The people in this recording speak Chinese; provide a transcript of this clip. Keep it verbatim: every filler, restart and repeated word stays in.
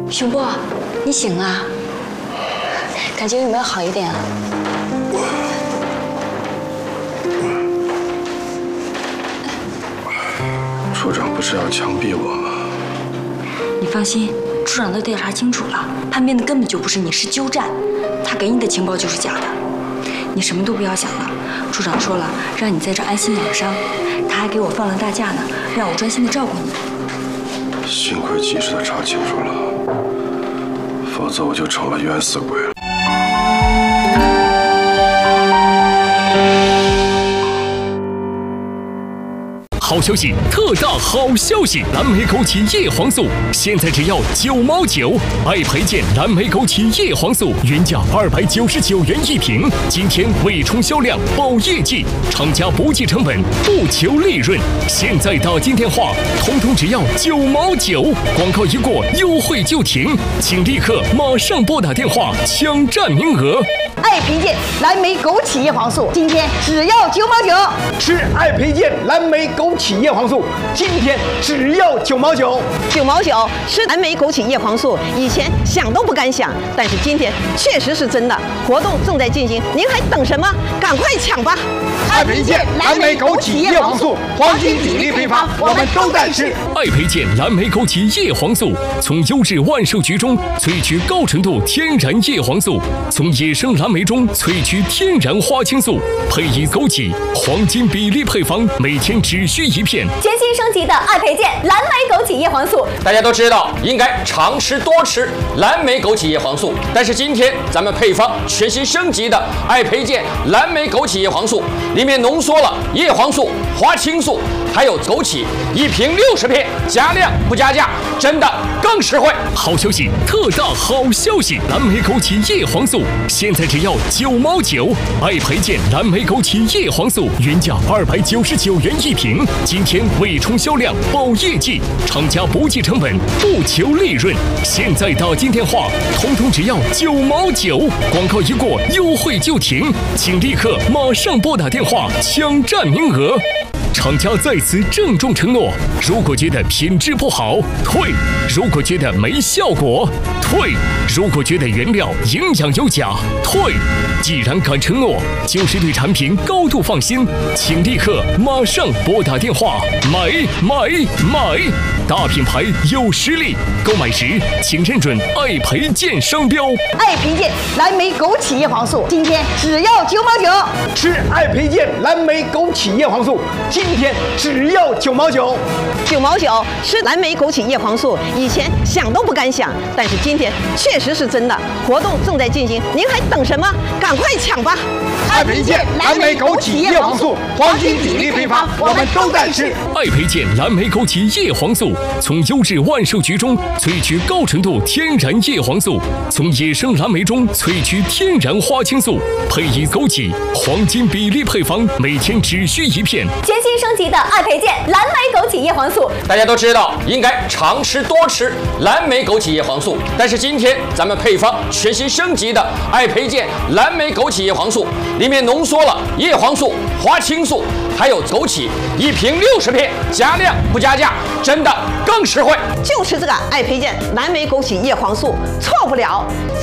雄波，你醒了？感觉有没有好一点啊？ 处长不是要枪毙我吗？ 你放心，处长都调查清楚了，叛变的根本就不是你，是鸠占，他给你的情报就是假的。你什么都不要想了，处长说了，让你在这安心养伤，他还给我放了大假呢，让我专心的照顾你。 幸亏及时的查清楚了，否则我就成了冤死鬼了。 好消息，特大好消息！蓝莓枸杞叶黄素现在只要九毛九，爱培健蓝莓枸杞叶黄素原价二百九十九元一瓶，今天为冲销量保业绩，厂家不计成本，不求利润。现在打进电话，通通只要九毛九，广告一过，优惠就停，请立刻马上拨打电话抢占名额。 爱培健蓝莓枸杞叶黄素，今天只要九毛九。 吃爱培健蓝莓枸杞叶黄素，今天只要九毛九。 九毛九吃蓝莓枸杞叶黄素，以前想都不敢想，但是今天确实是真的。活动正在进行，您还等什么？赶快抢吧！ 爱培健蓝莓枸杞叶黄素，黄金比例配方，我们都在吃。 爱培健蓝莓枸杞叶黄素，从优质万寿菊中萃取高纯度天然叶黄素，从野生蓝莓中萃取天然花青素，配以枸杞，黄金比例配方，每天只需一片。 全新升级的爱培健蓝莓枸杞叶黄素， 大家都知道应该常吃多吃蓝莓枸杞叶黄素，但是今天咱们配方全新升级的爱培健蓝莓枸杞叶黄素，里面浓缩了叶黄素、花青素，还有枸杞，一瓶六十片，加量不加价，真的更实惠。 好消息，特大好消息！蓝莓枸杞叶黄素现在只要九毛九，爱培健蓝莓枸杞叶黄素原价二百九十九元一瓶，今天为冲销量保业绩，厂家不计成本，不求利润。现在打进电话，通通只要九毛九，广告一过，优惠就停，请立刻马上拨打电话抢占名额。 厂家在此郑重承诺：如果觉得品质不好，退；如果觉得没效果，退；如果觉得原料营养有假，退。既然敢承诺，就是对产品高度放心，请立刻马上拨打电话买买买！大品牌有实力，购买时请认准爱培健商标。 爱培健蓝莓枸杞叶黄素，今天只要九毛九。 吃爱培健蓝莓枸杞叶黄素，今天只要九毛九。 九毛九吃蓝莓枸杞叶黄素，以前想都不敢想，但是今天确实是真的。活动正在进行，您还等什么？赶快抢吧！ 爱培健蓝莓枸杞叶黄素，黄金比例配方，我们都在吃。 爱培健蓝莓枸杞叶黄素，从优质万寿菊中萃取高纯度天然叶黄素，从野生蓝莓中萃取天然花青素，配以枸杞，黄金比例配方，每天只需一片。 全新升级的爱培健蓝莓枸杞叶黄素， 大家都知道应该常吃多吃蓝莓枸杞叶黄素，但是今天咱们配方全新升级的爱培健蓝莓枸杞叶黄素，里面浓缩了叶黄素、花青素，还有枸杞，一瓶六十片，加量不加价，真的更实惠。 就吃这个爱培健蓝莓枸杞叶黄素，错不了。